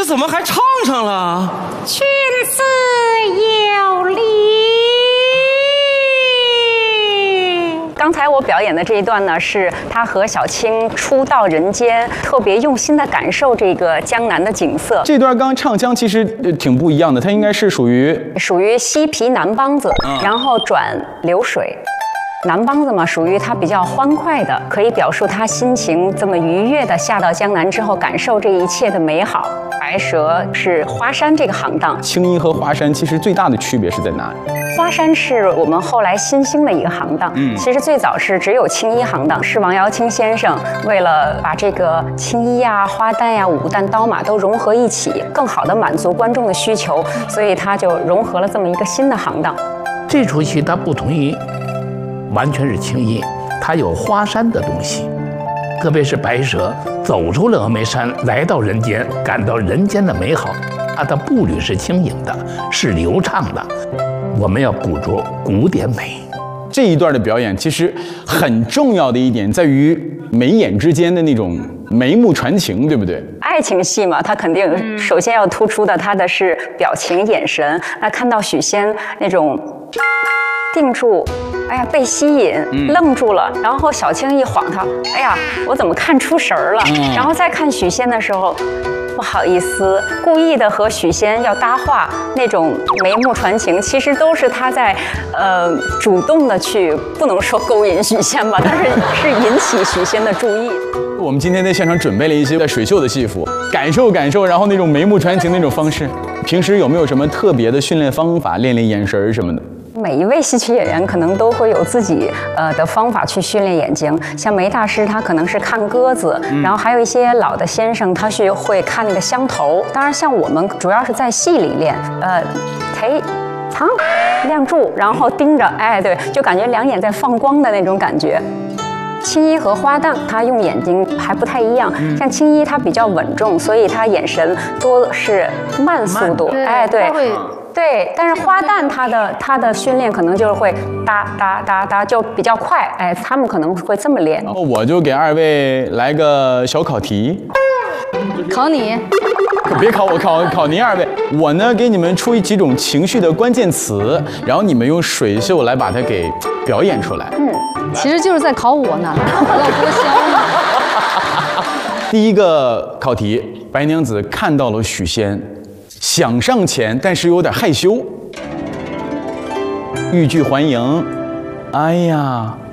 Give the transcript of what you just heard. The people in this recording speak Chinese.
这怎么还唱上了？ 君子有礼。刚才我表演的这一段呢，是他和小青初到人间，特别用心的感受这个江南的景色。 这段刚唱腔其实挺不一样的，它应该是属于西皮南梆子，然后转流水。南梆子嘛，属于他比较欢快的，可以表述他心情这么愉悦的下到江南之后，感受这一切的美好。白蛇是花山这个行当， 青衣和花山其实最大的区别是在哪里？ 花山是我们后来新兴的一个行当，其实最早是只有青衣行当，是王瑶卿先生为了把这个青衣啊、花旦呀、武旦、刀马都融合一起，更好的满足观众的需求，所以他就融合了这么一个新的行当。 这出戏它不同于完全是青衣，它有花山的东西，特别是白蛇走出了峨眉山，来到人间，感到人间的美好。它的步履是轻盈的，是流畅的。我们要捕捉古典美。 这一段的表演其实很重要的一点在于眉眼之间的那种眉目传情，对不对？ 爱情戏嘛，它肯定首先要突出的，它的是表情、眼神。那看到许仙那种定住，哎呀，被吸引，愣住了，然后小青一晃他，哎呀，我怎么看出神儿了？然后再看许仙的时候，不好意思，故意的和许仙要搭话，那种眉目传情，其实都是他在主动的去，不能说勾引许仙吧，但是引起许仙的注意。 我们今天在现场准备了一些在水袖的戏服，感受感受，然后那种眉目传情那种方式。平时有没有什么特别的训练方法，练练眼神什么的？ 每一位戏曲演员可能都会有自己的方法去训练眼睛，像梅大师他可能是看鸽子，然后还有一些老的先生他是会看那个香头。当然，像我们主要是在戏里练，藏亮住，然后盯着，哎，对，就感觉两眼在放光的那种感觉。青衣和花旦，他用眼睛还不太一样。像青衣，他比较稳重，所以他眼神多是慢速度。哎，对，对。但是花旦他的训练可能就是会哒哒哒哒，就比较快。哎，他们可能会这么练。 我就给二位来个小考题， 考你。 别考我，考您二位。我呢给你们出几种情绪的关键词，然后你们用水袖来把它给表演出来。 其实就是在考我呢，要多香呢。 第一个考题，白娘子看到了许仙，想上前，但是有点害羞，欲拒还迎。哎呀，